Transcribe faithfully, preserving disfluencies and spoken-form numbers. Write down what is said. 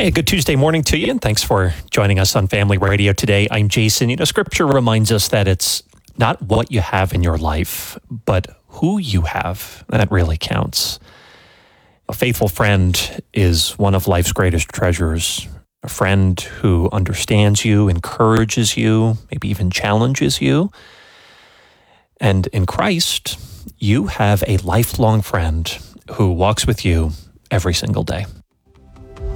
Hey, a good Tuesday morning to you, and thanks for joining us on Family Radio today. I'm Jason. You know, Scripture reminds us that it's not what you have in your life, but who you have that really counts. A faithful friend is one of life's greatest treasures. A friend who understands you, encourages you, maybe even challenges you. And in Christ, you have a lifelong friend who walks with you every single day.